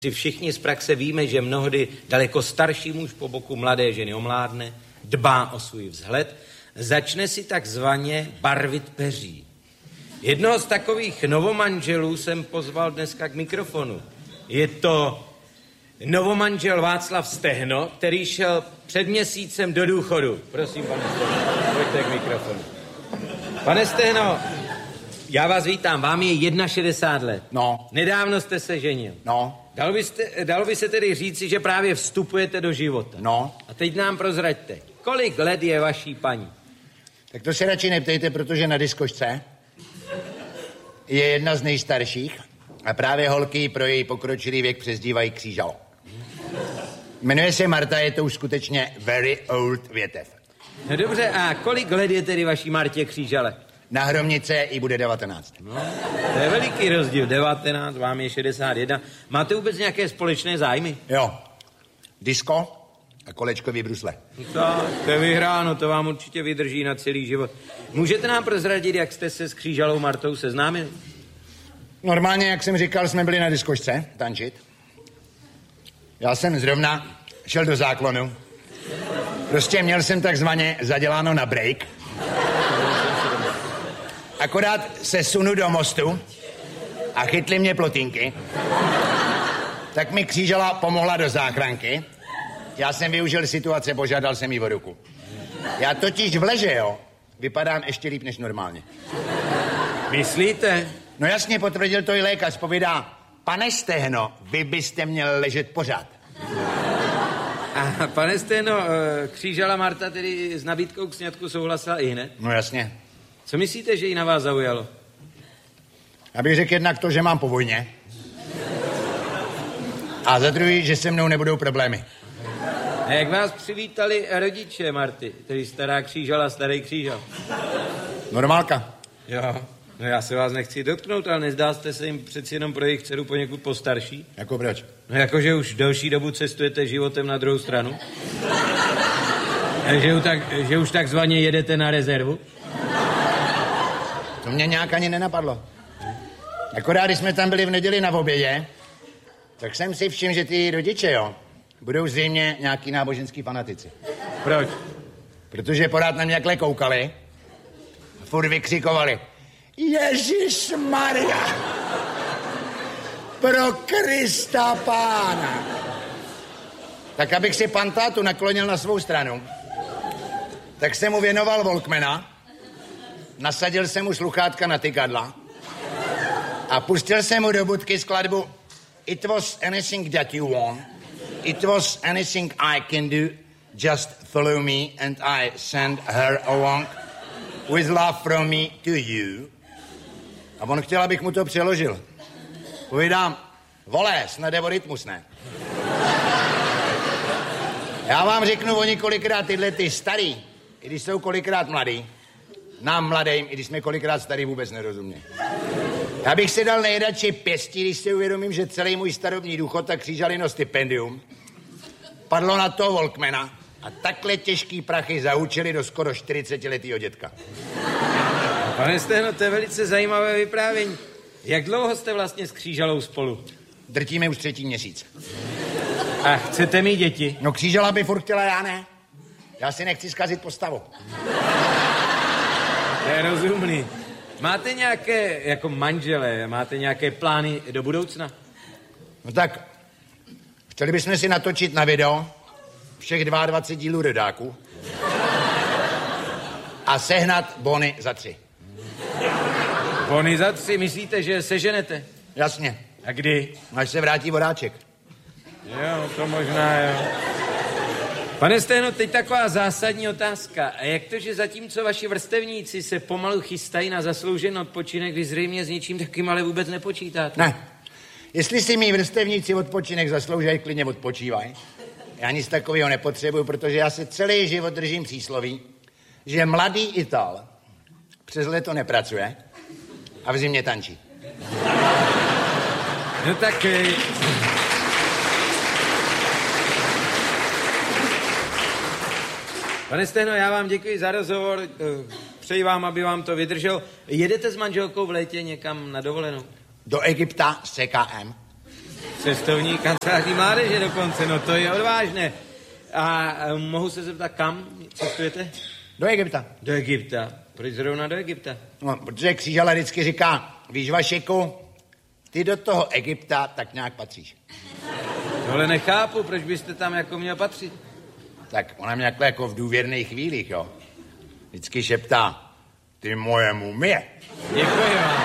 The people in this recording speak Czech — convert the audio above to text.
Si všichni z praxe víme, že mnohdy daleko starší muž po boku mladé ženy omládne, dbá o svůj vzhled, začne si takzvaně barvit peří. Jednoho z takových novomanželů jsem pozval dneska k mikrofonu. Je to novomanžel Václav Stehno, který šel před měsícem do důchodu. Prosím, pane Stehno, pojďte k mikrofonu. Pane Stehno, já vás vítám, vám je 61 let. No. Nedávno jste se ženil. No. Dalo by se tedy říci, že právě vstupujete do života. No. A teď nám prozraďte, kolik let je vaší paní? Tak to se radši neptejte, protože na diskošce je jedna z nejstarších a právě holky pro její pokročilý věk přezdívají křížalo. Jmenuje se Marta, je to už skutečně very old větev. No dobře, a kolik let je tedy vaší Martě Křížale? Na Hromnice jí bude 19. No, to je veliký rozdíl, 19, vám je 61. Máte vůbec nějaké společné zájmy? Jo. Disko a kolečkový brusle. To je vyhráno, to vám určitě vydrží na celý život. Můžete nám prozradit, jak jste se s Křížalou Martou seznámili? Normálně, jak jsem říkal, jsme byli na diskošce tančit. Já jsem zrovna šel do záklonu. Prostě měl jsem takzvaně zaděláno na break. Akorát se sunu do mostu a chytli mě plotínky. Tak mi Křížala pomohla do záchranky. Já jsem využil situace, požádal jsem jí o ruku. Já totiž v leže, jo, vypadám ještě líp než normálně. Myslíte? No jasně, potvrdil to i lékař, povídá, pane Stehno, vy byste měl ležet pořád. A pane Stehno, Křížala Marta tedy s nabídkou k sňatku souhlasila i hned? No jasně. Co myslíte, že jí na vás zaujalo? Abych řekl jednak to, že mám po vojně. A za druhý, že se mnou nebudou problémy. A jak vás přivítali rodiče Marty, tedy stará Křížala, starý Křížal? Normálka. Jo, no já se vás nechci dotknout, ale nezdá jste se jim přeci jenom pro jejich dceru poněkud postarší? Jako proč? No jakože už delší dobu cestujete životem na druhou stranu? Že už takzvaně jedete na rezervu? To mě nějak ani nenapadlo. Akorát, když jsme tam byli v neděli na obědě, tak jsem si všiml, že ty rodiče, jo, budou zřejmě nějaký náboženský fanatici. Proč? Protože pořád na mě jakhle koukali a furt vykřikovali Ježišmarja, pro Krista Pána. Tak abych si pantátu naklonil na svou stranu, tak jsem mu věnoval Walkmana, nasadil jsem mu sluchátka na tykadla a pustil jsem mu do budky skladbu It was anything that you want, it was anything I can do, just follow me and I send her along with love from me to you. A on chtěl, abych mu to přeložil. Povídám, vole, snad je o rytmus, ne? Já vám řeknu o několikrát tyhle ty starý, i když jsou kolikrát mladý, nám mladým, i když jsme kolikrát starý, vůbec nerozumějí. Já bych si dal nejradši pěstí, když si uvědomím, že celý můj starobní důchod a Křížalino stipendium padlo na toho Walkmana a takhle těžký prachy zaučili do skoro 40letýho dětka. Pane Stehno, to je velice zajímavé vyprávění. Jak dlouho jste vlastně s Křížalou spolu? Drtíme už 3. měsíc. A chcete mít děti? No Křížala by furt chtěla, já ne. Já si nechci zkazit postavu. To je rozumný. Máte nějaké, jako manželé, máte nějaké plány do budoucna? No tak, chtěli bychom si natočit na video všech 22 dílů Rodáků a sehnat bony za 3. Bony za 3, myslíte, že seženete? Jasně. A kdy? Až se vrátí Vodáček. Jo, to možná, jo. Pane Stehno, teď taková zásadní otázka. A jak to, že zatímco vaši vrstevníci se pomalu chystají na zasloužený odpočinek, vy zřejmě s ničím takým ale vůbec nepočítáte? Ne. Jestli si mý vrstevníci odpočinek zaslouží, klidně odpočívají. Já nic takového nepotřebuju, protože já se celý život držím přísloví, že mladý Ital přes léto nepracuje a v zimě tančí. No tak... Pane Stehno, já vám děkuji za rozhovor, přeji vám, aby vám to vydržel. Jedete s manželkou v létě někam na dovolenou? Do Egypta s CKM. Cestovní kanceláří mládeže dokonce, no to je odvážné. A mohu se zeptat, kam cestujete? Do Egypta. Do Egypta. Proč zrovna do Egypta? No, protože Křížala vždycky říká, víš, Vašeku, ty do toho Egypta tak nějak patříš. Tohle nechápu, proč byste tam jako měl patřit? Tak ona mě jako v důvěrných chvílích, jo. Vždycky šeptá, ty moje mumie. Děkuji vám.